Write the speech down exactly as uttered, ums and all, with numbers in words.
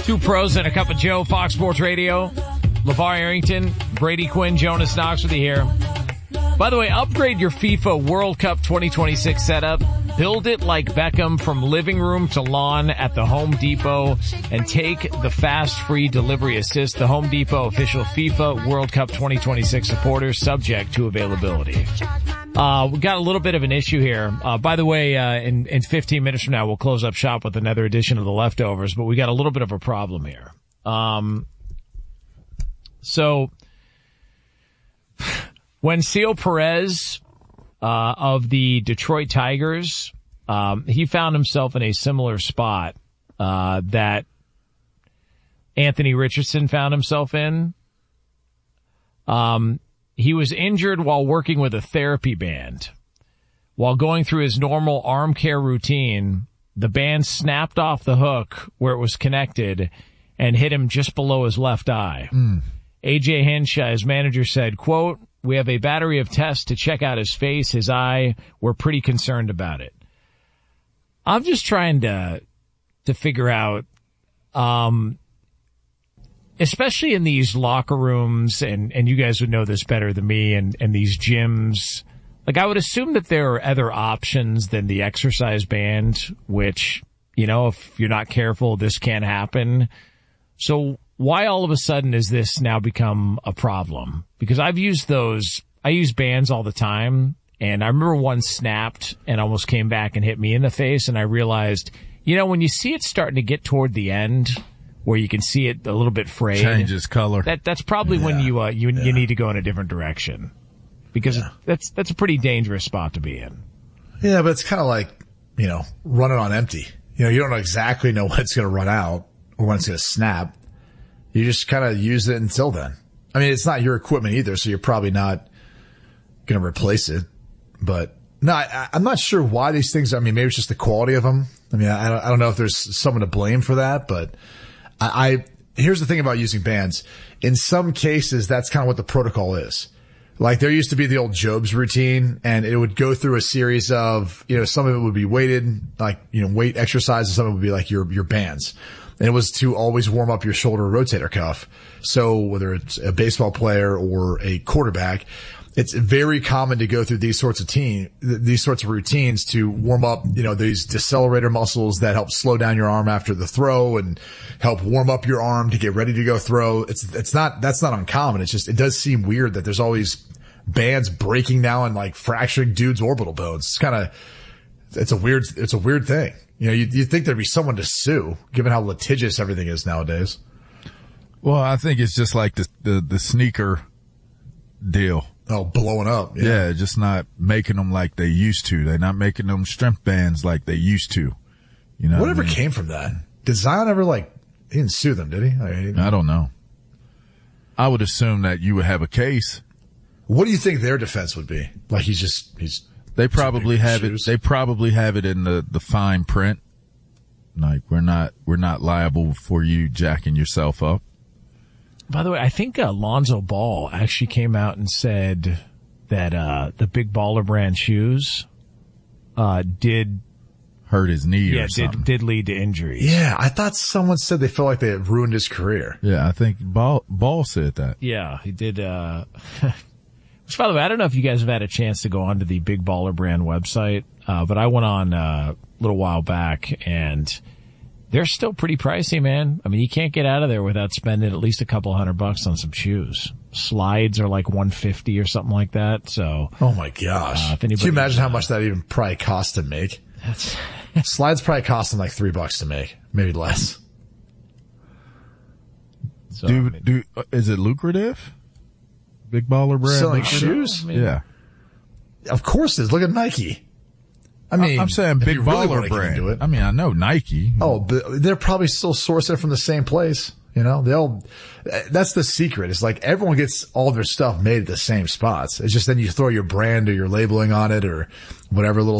Two pros and a cup of Joe, Fox Sports Radio. LeVar Arrington, Brady Quinn, Jonas Knox with you here. By the way, upgrade your FIFA World Cup twenty twenty-six setup. Build it like Beckham from living room to lawn at the Home Depot and take the fast free delivery assist. The Home Depot official FIFA World Cup twenty twenty-six supporters, subject to availability. Uh, we got a little bit of an issue here. Uh, by the way, uh, in, in fifteen minutes from now, we'll close up shop with another edition of The Leftovers, but we got a little bit of a problem here. Um, so when Seal Perez, uh, of the Detroit Tigers, um, he found himself in a similar spot, uh, that Anthony Richardson found himself in. Um, He was injured while working with a therapy band. While going through his normal arm care routine, the band snapped off the hook where it was connected and hit him just below his left eye. Mm. A J Hinch, uh, his manager, said, quote, "We have a battery of tests to check out his face, his eye. We're pretty concerned about it." I'm just trying to to figure out, um, especially in these locker rooms, and, and you guys would know this better than me, and, and these gyms, like I would assume that there are other options than the exercise band, which, you know, if you're not careful, this can happen. So why all of a sudden has this now become a problem? Because I've used those, I use bands all the time, and I remember one snapped and almost came back and hit me in the face, and I realized, you know, when you see it starting to get toward the end, where you can see it a little bit frayed, changes color. That that's probably yeah. when you uh, you yeah. you need to go in a different direction, because yeah. that's that's a pretty dangerous spot to be in. Yeah, but it's kind of like, you know, running on empty. You know, you don't exactly know when it's going to run out or when it's going to snap. You just kind of use it until then. I mean, it's not your equipment either, so you're probably not going to replace it. But no, I, I'm not sure why these things. I mean, maybe it's just the quality of them. I mean, I don't, I don't know if there's someone to blame for that, but. I, I, here's the thing about using bands. In some cases, that's kind of what the protocol is. Like there used to be the old Jobs routine, and it would go through a series of, you know, some of it would be weighted, like, you know, weight exercises. Some of it would be like your, your bands. And it was to always warm up your shoulder rotator cuff. So whether it's a baseball player or a quarterback, it's very common to go through these sorts of team, these sorts of routines to warm up, you know, these decelerator muscles that help slow down your arm after the throw and help warm up your arm to get ready to go throw. It's, it's not, that's not uncommon. It's just, it does seem weird that there's always bands breaking down and like fracturing dudes' orbital bones. It's kind of, it's a weird, it's a weird thing. You know, you, you'd think there'd be someone to sue given how litigious everything is nowadays. Well, I think it's just like the, the, the sneaker deal. Oh, blowing up. Yeah. yeah, just not making them like they used to. They're not making them strength bands like they used to. You know, whatever what I mean? came from that? Did Zion ever like, he didn't sue them, did he? I, mean, I don't know. I would assume that you would have a case. What do you think their defense would be? Like he's just, he's. They probably have shoes. it, they probably have it in the, the fine print. Like we're not, we're not liable for you jacking yourself up. By the way, I think uh, Lonzo Ball actually came out and said that uh the Big Baller Brand shoes uh did hurt his knee yeah, or something. did did lead to injuries. Yeah, I thought someone said they felt like they had ruined his career. Yeah, I think Ball Ball said that. Yeah, he did. Uh Which, by the way, I don't know if you guys have had a chance to go onto the Big Baller Brand website, uh but I went on uh, a little while back, and they're still pretty pricey, man. I mean, you can't get out of there without spending at least a couple hundred bucks on some shoes. Slides are like one fifty or something like that. So, oh my gosh, uh, can you imagine how much that even probably costs to make? That's Slides probably cost them like three bucks to make, maybe less. So, do I mean, do is it lucrative? Big Baller Brand selling lucrative? shoes? I mean, yeah, of course it is. Look at Nike. I mean, I'm saying Big Baller really Brand. Do it. I mean, I know Nike. Oh, but they're probably still sourcing from the same place. You know, they'll, that's the secret. It's like everyone gets all their stuff made at the same spots. It's just then you throw your brand or your labeling on it or whatever little